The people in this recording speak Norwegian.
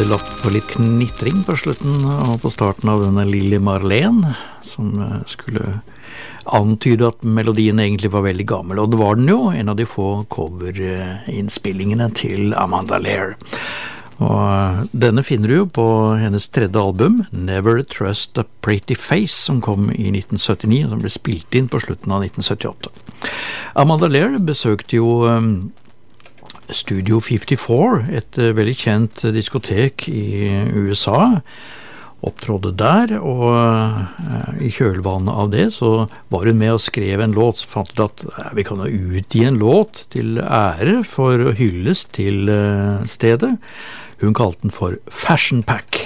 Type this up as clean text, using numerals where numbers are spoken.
hadde lagt på litt knitring på slutten og på starten av denne Lille Marlene, som skulle antyde at melodien egentlig var veldig gammel, og det var den jo, en av de få coverinnspillingene til Amanda Lear. Og denne finner du jo på hennes tredje album, Never Trust a Pretty Face, som kom i 1979, og som ble spilt inn på slutten av 1978. Amanda Lear besøkte jo Studio 54, et veldig kjent diskotek i USA, opptrådde der, og i kjølvannet av det så var hun med og skrev en låt, så fant hun at vi kan jo utgi en låt til ære for å hylles til stedet. Hun kalte den for Fashion Pack.